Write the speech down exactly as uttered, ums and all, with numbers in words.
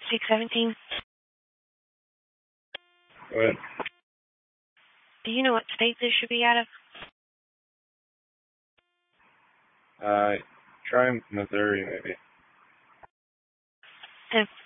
six seventeen. What? Do you know what state this should be out of? Uh, try Missouri, maybe. ten